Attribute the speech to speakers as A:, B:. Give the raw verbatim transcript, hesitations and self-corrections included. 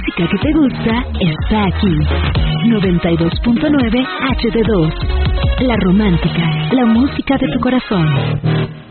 A: música que te gusta está aquí. noventa y dos punto nueve H D dos. La Romántica, la música de tu corazón.